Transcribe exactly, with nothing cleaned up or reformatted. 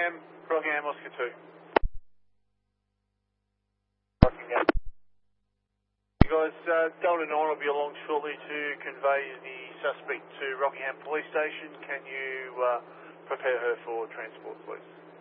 Rockingham, Rockingham, Oscar two. Rockingham. You guys, uh, Delta nine will be along shortly to convey the suspect to Rockingham Police Station. Can you uh, prepare her for transport, please?